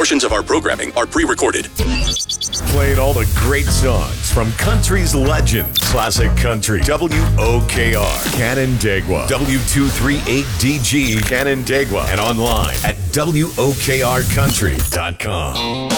portions of our programming are pre-recorded. Playing all the great songs from country's legends. Classic Country. WOKR. Canandaigua. W238DG Canandaigua. And online at WOKRCountry.com.